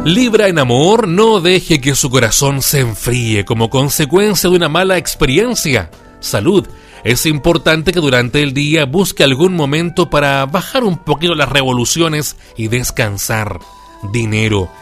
Libra en amor, no deje que su corazón se enfríe como consecuencia de una mala experiencia. Salud, es importante que durante el día busque algún momento para bajar un poquito las revoluciones y descansar. Dinero,